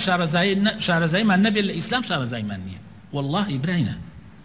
شارەزاییمان نەبێت لە ئیسلام شارەزاییمان نییە والله براینە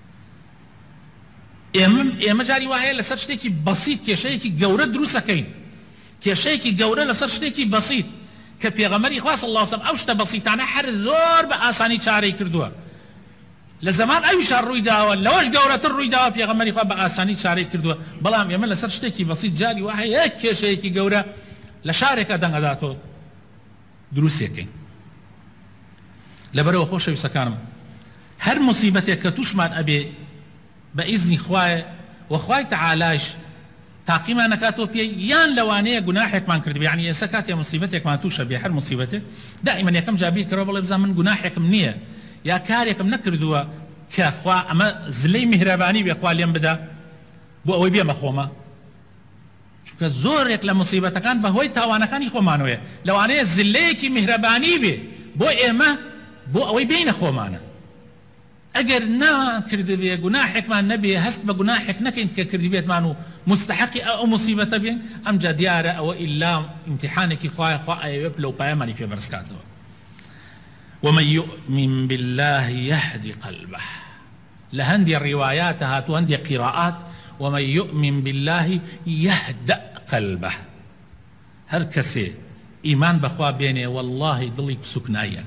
ئێمە جاری وایە لەسەر شتێکی بەسیط کێشەیەکی گەورە دروستەکەین کێشەیەکی گەورە لەسەر شتێکی بەسیط کە پێغەمبەری خوا صلی الله علیه و سلم ئەو شتە بەسیطانە هەر زۆر بە ئاسانی چارەی کردووە لە زەمان ئەویشان ڕووی داوە لەوەش گەورەتر ڕووی داوە پێغەمبەری خوا بە ئاسانی چارەی کردووە بەڵام ئێمە لەسەر شتێکی بەسیط جاری وایە یەک کێشەیەکی گەورە لە شارێکە دەنگەداتەوە دروستێکەین لەبەرەوە خۆشەویستەکانم هەر موسیبەتێک کە تووشمان ئەبێ بە ئیزنی خوایە وەخوای تەعالاش تاقیمان نەکاتەوە پێی یان لەوانەیە گوناحێکمان کردبێ یعنی ئێستا کاتێ موسیبەتێکمان تووشە بێ هەر موسیبەتێک دائیمەن یەکەم جا بیرکەوە بڵێ بزان من گوناحێکم نییە یا کارێکم نەکردووە کە خوا ئەمە زلەی میهرەبانی بێ خوا لێم بدا بۆ ئەوەی بێمە خۆمە چونکە زۆرێک لە موسیبەتەکان بەهۆی تاوانەکانی خۆمانەوەیە لەوانەیە زلەیەکی میهرەبانی بێ بۆ ئێمە بۆ ئەوەی بینە خۆمانە ئەگەر ناکردبێ گوناحێکمان نەبێ هەست بە گوناحێک نەکەین کە کردبێتمان و مستحقی ئەو موسیبەتە بێن ئەمجا دیارە ئەوە ئیلا امتحانێکی خوایە خوا ئەوێ لەو پایەمانی پێ بەرزکاتەوە ومن يؤمن بالله يهدي قلبه لهندي الروايات هاتو هندي قراءات ومن يؤمن بالله يهدأ قلبه هر كسي إيمان بخوا بيني والله ضلي سكنايك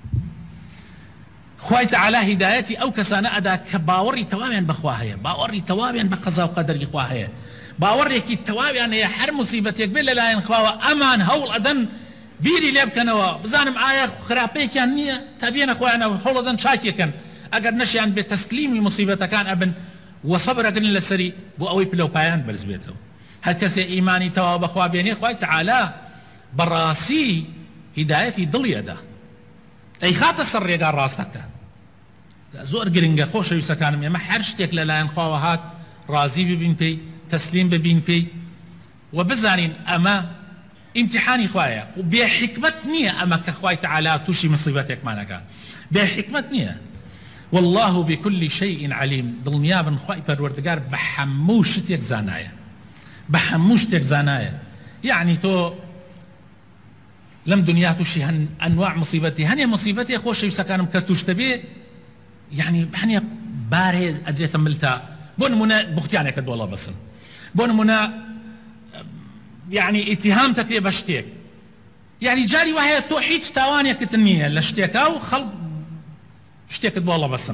خوای تعالی هدایەتی ئەو کەسانە ئەدا کە باوەڕی تەواویان بەخوا هەیە باوەڕی تەواویان بە قەزا و قەدەری خوا هەیە باوەڕێکی تەواویان هەیە هەر موسیبەتێک بێت لەلایەن خواوە ئەمان هەوڵ ئەدەن بیری لێ بکەنەوە بزانم ئایا خراپەیەکیان نییە تا بێنە خۆیانەوە هەوڵ ئەدەن چاکێکن ئەگەر نەشیان بێت تەسلیمی موسیبەتەکان ئەبن وەسەبرەکەن لەسەری بۆ ئەوەی پلەپایان بەرز بێتەوە هەر کەسێ ئیمانی تەواو بەخوا بێنێ خوای تعالی بەڕاستی هدایەتی دڵی ئەدا ئەی خاتە سەر ڕێگا ڕاستەکە زۆر گرنگە خۆشەویستەکانم ئێمە هەر شتێک لەلایەن خواوە هات ڕازی ببین پێی تەسلیم ببین پێی و بزانین ئەمە امتحانی خوایە و بێ حکمت نییە ئەمە کە خوای تعالی تووشی مصیبەتێکمانەکە بێ حکمت نییە والله بكل شيء عليم دڵنیا بن خوای پەروەردگار بە هەموو شتێک زانایە بە هەموو شتێک زانایە یعنی تۆ لەم دنیا تووشی ئەنواع مصیبەتی هەنێ مصیبەتی خۆشەویستەکانم کە تووشتە بێ يعني هەنێ بارێ ئەدرێتە ملتا بۆ نمونە بوختیانێکت بۆڵە بەسن بۆ نمونە يعني اتهام تەکرێ بە شتێک يعني جاری وایە تۆ هیچ تاوانێکت نییە لە شتێکا و خەڵک شتێکت بۆڵە بەسن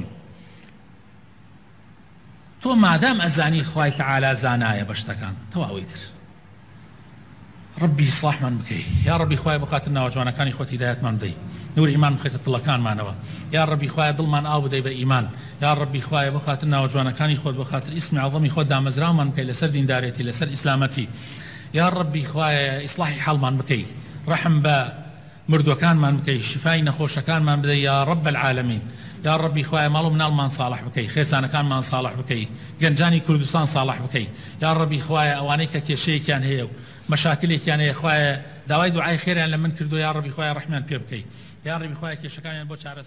تۆ مادام ئەزانی خوای تعالی زانایە بە شتەکان تەواوی تر ربي إصلاحمان بكي يا ربي خويا بخاطرنا وجوانا كان إخوتي هدايتمان بدي نور إيمان بخيت الطلقان معنا يا ربي خويا ضلمان آو بدي بإيمان يا ربي خويا بخاطرنا وجوانا كان إخوت بخاطر اسمي عظمي خود دام مزرامان بكي لسر دين داريتي لسر إسلامتي يا ربي خويا إصلاحي حالمان بكي رحم با مردوكان مان بكي شفاي نخوش كان مان بدي يا رب العالمين يا ربي خويا مالو منال مان صالح بكي خيسانا كان مان صالح بكي جنجاني كردستان صالح بكي يا ربي خويا أوانيك كي كان هي مشاكلك يعني خويا داوای دعای خێریان لە من کردو یا ربی خوای ڕحمان پێ بکەی یا ربی خوای کێشەکانیان بۆ چارەسەر